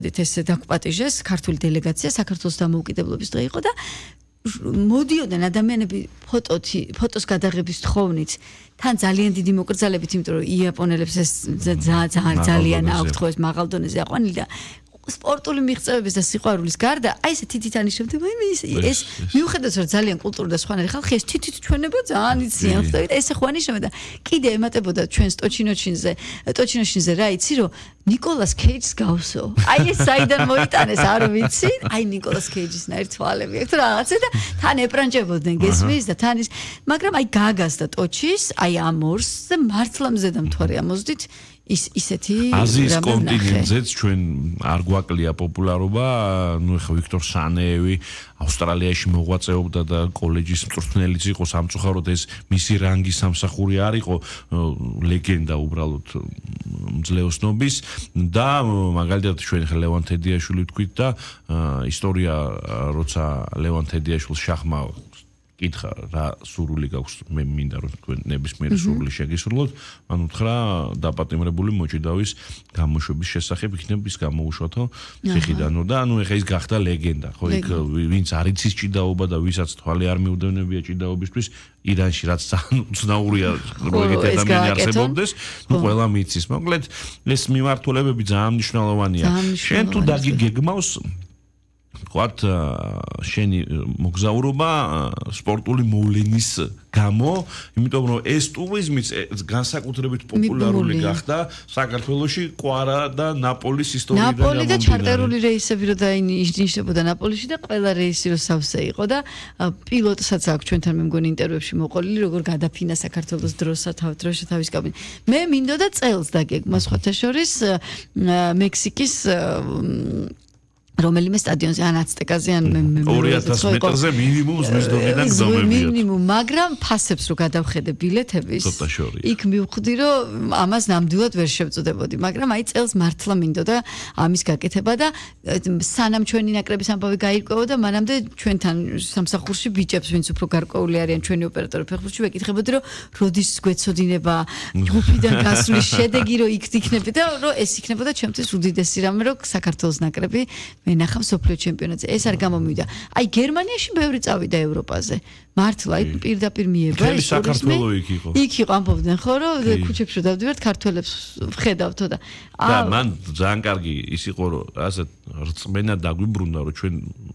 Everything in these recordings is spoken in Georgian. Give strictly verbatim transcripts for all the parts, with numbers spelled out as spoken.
ესე დაგვპატიჟეს ქართული დელეგაცია საქართველოს დამოუკიდებლობის დღე იყო და მოდიოდნენ ადამიანები ფოტოთი ფოტოს გადაღების თხოვნით თან ძალიან დიდი მოკრძალებით იმიტომ რომ იაპონელებს ეს ძალიან აქვთ ხო ეს მაღალ დონეზე აყვანილი და სპორტული მიღწევების და სიყვარულის გარდა აი ესე თითით ანიშნავდება ეს მიუხედავად რომ ძალიან კულტურული და სხვანაირი ხალხი ეს თითით ჩვენება ძალიან იციან ხვდებით ესე ხო ანიშნავდა კიდე ემატებოდა ჩვენს ტოჩინოჩინზე ტოჩინოჩინზე რა იცი რომ ნიკოლას კეიჯს გავსო აი ეს საიდან მოიტანეს არ ვიცი აი ნიკოლას კეიჯის ნაირ თვალები აქვს რაღაცა და თან ეპრანჭებოდნენ გესმის და თან ის მაგრამ აი გაგას და ტოჩის აი ამორს და მართლა მზედა მთვარე ამოздით ის ისეთი აზიის კონტინენტზეც ჩვენ არ გვაკლია პოპულარობა ნუ ეხა ვიქტორ სანეევი ავსტრალიაში მოღვაწეობდა და კოლეჯის მწვრთნელიც იყო სამწუხაროდ ეს მისი რანგის სამსახური არ იყო ლეგენდა უბრალოდ მძლეოსნობის და მაგალითად ჩვენ ხა ლევან თედიაშვილი ვთქვით და ისტორია როცა ლევან თედიაშვილს შახმა კითხა რა სურვილი გაქვს მე მინდა რომ თქვენ ნებისმიერი სურვილი შეგისრულოთ ანუ უთხრა დაპატიმრებული მოჭიდავის გამოშვების შესახებ იქნებ ის გამოუშვათო ციხიდანო და ანუ ეხა ის გახდა ლეგენდა ხო იქ ვინც არ იცის ჭიდაობა და ვისაც თვალი არ მიუდევნებია ჭიდაობისთვის ირანში რაც ძალიან უცნაურია რომ ეგეთი ადამიანი არსებობდეს ნუ ყველა მიცის მოკლედ ეს მიმართულებები ძალიან მნიშვნელოვანია შენ თუ დაგიგეგმავს ვთქვათ შენი მოგზაურობა სპორტული მოვლენის გამო, იმიტომ რომ ეს ტურიზმიც განსაკუთრებით პოპულარული გახდა საქართველოში კვარა და ნაპოლის ისტორიიდან ნაპოლი და ჩარტერული რეისები რო დაინიშნებოდა ნაპოლიში და ყველა რეისი რო სავსე იყო და პილოტსაც აქვს ჩვენთან მე მგონი ინტერვიუებში მოყოლილი როგორ გადაფინა საქართველოს დროსაც დროშა თავის კაბინი მე მინდოდა წელს დაგეგმა სხვათა შორის მექსიკის რომელიმე სტადიონზე ან აცტეკაზე ან ორი ათას მეტრზე მინიმუმ ზღვის დონიდან გზნობებია. მინიმუმ, მაგრამ ფასებს რო გადავხედე ბილეთების, იქ მივხვდი რომ ამას ნამდვილად ვერ შევწოდებოდი, მაგრამ აი წელს მართლა მინდოდა ამის გაკეთება და სანამ ჩვენი ნაკრების ამბავი გაირკვეოდა, მანამდე ჩვენთან სამსახურში ბიჭებს, ვინც უფრო გარკვეული არიან ჩვენი ოპერატორი ფეხბურთში, ვეკითხებოდი რომ როდის გვეცოდინება ჯგუფიდან გასვლის შედეგი რომ იქ იქნება და რომ ეს იქნებოდა ჩემთვის უდიდესი რამე რომ საქართველოს ნაკრები მენახა მსოფლიო ჩემპიონატზე. ეს არ გამომივიდა. აი გერმანიაში ბევრი წავიდა ევროპაზე. მართლა აი პირდაპირ მიება ეს საქართველო იქ იყო. იქ იყო ამბობდნენ ხო რომ ქუჩებში რომ დავდივართ ქართველებს ვხედავთო და და მან ძალიან კარგი ის იყო რომ ასე რწმენა დაგვიბრუნდა რომ ჩვენ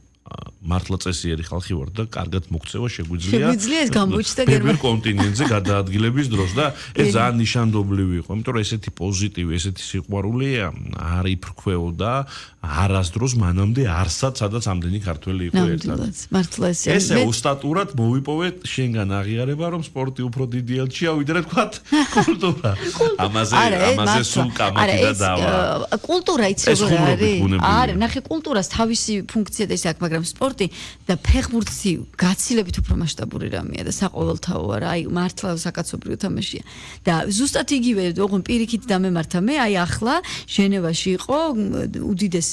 მართლა წესიერი ხალხი ვართ და კარგად მოგწევა შეგვიძლია შეგვიძლია ეს გამოჩნდა გერმანიაში კონტინენტზე გადაადგილების დროს და ეს ძალიან ნიშანდობლივი იყო იმიტომ რომ ესეთი პოზიტივი ესეთი სიყვარული არ იფრქვეოდა არასდროს მანამდე არსად სადაც ამდენი ქართველი იყო ერთად მართლა ეს ესე ოსტატურად მოვიპოვე შენგან აღიარება რომ სპორტი უფრო დიდი ელჩია ვიდრე თქვათ კულტურა ამაზე ამაზე სულ კამათი და დავა კულტურა იცი როგორ არის არა ნახე კულტურას თავისი ფუნქცია და ის აქვს მაგრამ სპორტი და ფეხბურთი გაცილებით უფრო მასშტაბური რამეა და საყოველთაოა რა აი მართლა საკაცობრიო თამაშია და ზუსტად იგივე ოღონ პირიქით დამემართა მე აი ახლა ჟენევაში იყო უდიდესი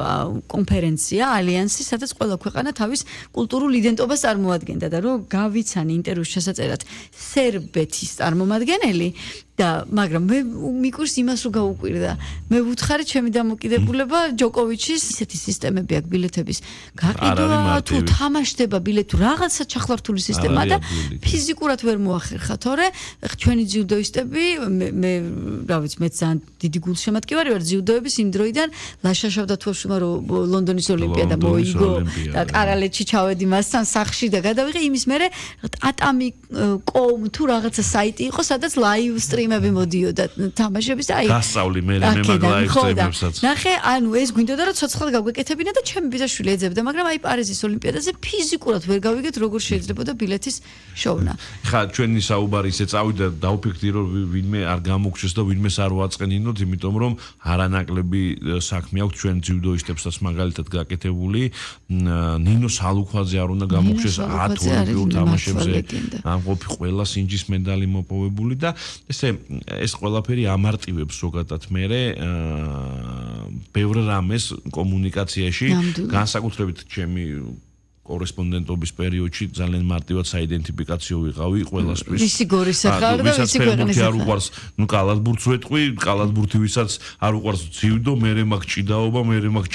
კონფერენცია ალიანსი სადაც ყველა ქვეყანა თავის კულტურულ იდენტობას წარმოადგენდა და რომ გავიცანი ინტერვიუს შესაწერად სერბეთის წარმომადგენელი და მაგრამ მე მიკურს იმას რომ გაუკვირდა მე ვუთხარი ჩემი დამოკიდებულება ჯოკოვიჩის ისეთი სისტემები აქვს ბილეთების გაყიდვა თუ თამაშდება ბილეთი თუ რაღაცა ჩახლართული სისტემა და ფიზიკურად ვერ მოახერხა თორე ჩვენი ძიუდოისტები მე რა ვიცი მე ძალიან დიდი გულშემატკივარი ვარ ძიუდოების იმ დროიდან ლაშაშავდა თვაშუმა რომ ლონდონის ოლიმპიადა მოიგო და კარალეთში ჩავედი მასთან სახში და გადავიღე იმის მერე ატამი კომ თუ რაღაცა საიტი იყო სადაც ლაივ სტრიმები მოდიოდა თამაშების და აი გასწავლი მე მე მაგ ლაივ სტრიმებსაც ნახე ანუ ეს გვინდოდა რომ ცოცხლად გავგეკეთებინა და ჩემი ბიძაშვილი ეძებდა მაგრამ აი პარიზის ოლიმპიადაზე ფიზიკურად ვერ გავიგეთ როგორ შეიძლება და ბილეთის შოვნა ხა ჩვენი საუბარი ისე წავიდა დავფიქრდი რომ ვინმე არ გამოგჩეს და ვინმეს არ ვაწყენინოთ იმიტომ რომ არანაკლები საქმე აქვს ჩვენ ძიუდოისტებსაც მაგალითად გაკეთებული ნინო სალუქვაძე არ უნდა გამოგჩეს ათ ოლიმპიურ თამაშებზე ამყოფი ყველა სინჯის მედალი მოპოვებული და ესე ეს ყველაფერი ამარტივებს ზოგადად მერე ბევრ რამეს კომუნიკაციაში განსაკუთრებით ჩემი კორესპონდენტობის პერიოდში ძალიან მარტივად საიდენტიფიკაციო ვიყავი ყველასთვის. ვისი გორის ახალ და ვისი ქვეყნის არ უყვარს, ნუ კალათბურთს ვეტყვი, კალათბურთი ვისაც არ უყვარს ცივდო, მერე მაგ ჭიდაობა, მერე მაგ